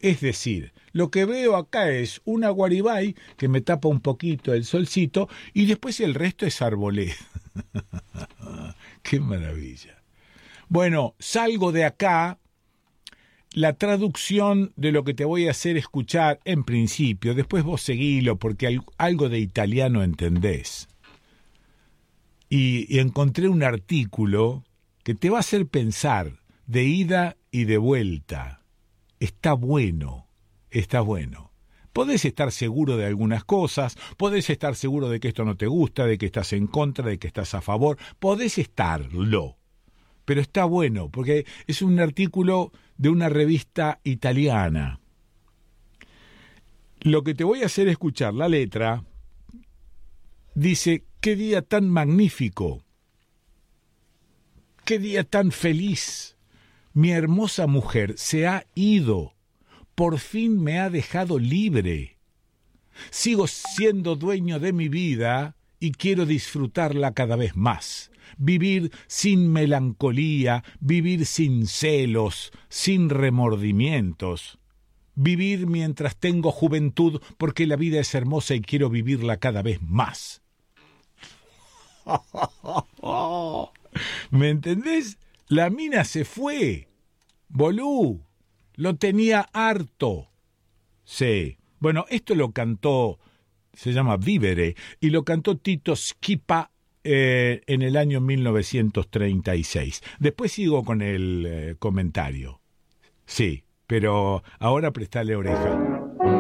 Es decir, lo que veo acá es una guaribay que me tapa un poquito el solcito y después el resto es arboleda. ¡Qué maravilla! Bueno, salgo de acá. La traducción de lo que te voy a hacer escuchar en principio, después vos seguilo porque algo de italiano entendés. Y encontré un artículo que te va a hacer pensar de ida y de vuelta. Está bueno, está bueno. Podés estar seguro de algunas cosas, podés estar seguro de que esto no te gusta, de que estás en contra, de que estás a favor, podés estarlo. Pero está bueno, porque es un artículo de una revista italiana. Lo que te voy a hacer escuchar, la letra, dice, qué día tan magnífico, qué día tan feliz, mi hermosa mujer se ha ido, por fin me ha dejado libre. Sigo siendo dueño de mi vida y quiero disfrutarla cada vez más. Vivir sin melancolía, vivir sin celos, sin remordimientos. Vivir mientras tengo juventud porque la vida es hermosa y quiero vivirla cada vez más. ¿Me entendés? La mina se fue. Bolú. Lo tenía harto. Sí. Bueno, esto lo cantó, se llama Vivere, y lo cantó Tito Schipa en el año 1936. Después sigo con el comentario. Sí, pero ahora prestale oreja.